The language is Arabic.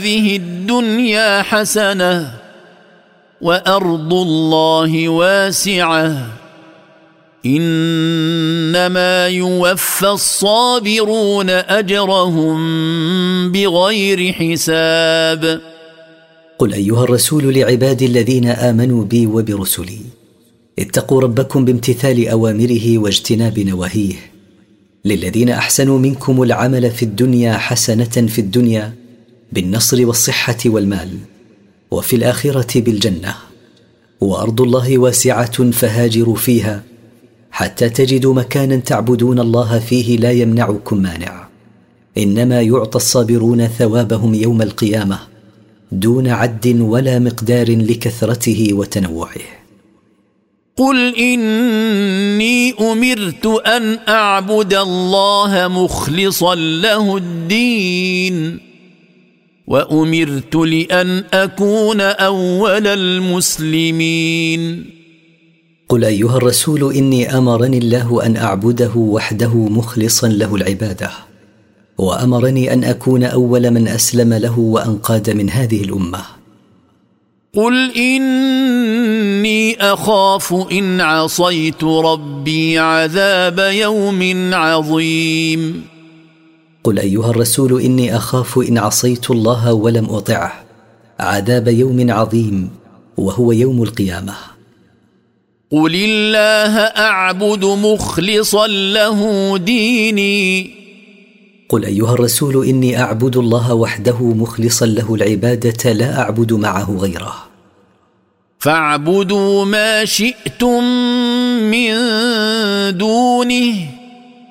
هذه الدنيا حسنة وأرض الله واسعة إنما يوفى الصابرون أجرهم بغير حساب. قل أيها الرسول لعبادي الذين آمنوا بي وبرسلي اتقوا ربكم بامتثال أوامره واجتناب نواهيه. للذين أحسنوا منكم العمل في الدنيا حسنة في الدنيا بالنصر والصحة والمال، وفي الآخرة بالجنة. وأرض الله واسعة فهاجروا فيها حتى تجدوا مكانا تعبدون الله فيه لا يمنعكم مانع. إنما يعطى الصابرون ثوابهم يوم القيامة دون عد ولا مقدار لكثرته وتنوعه. قل إني أمرت أن أعبد الله مخلصا له الدين وأمرت لأن أكون أول المسلمين. قل أيها الرسول إني أمرني الله أن أعبده وحده مخلصا له العبادة، وأمرني أن أكون أول من أسلم له وأنقاد من هذه الأمة. قل إني أخاف إن عصيت ربي عذاب يوم عظيم. قل أيها الرسول إني أخاف إن عصيت الله ولم أطعه عذاب يوم عظيم وهو يوم القيامة. قل الله أعبد مخلصا له ديني. قل أيها الرسول إني أعبد الله وحده مخلصا له العبادة لا أعبد معه غيره. فاعبدوا ما شئتم من دونه